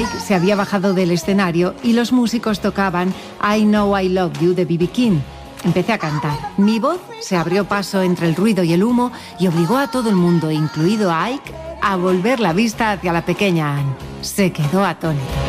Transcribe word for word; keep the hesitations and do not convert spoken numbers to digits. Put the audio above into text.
Ike se había bajado del escenario y los músicos tocaban I Know I Love You de B B King. Empecé a cantar. Mi voz se abrió paso entre el ruido y el humo y obligó a todo el mundo, incluido a Ike, a volver la vista hacia la pequeña Anne. Se quedó atónito.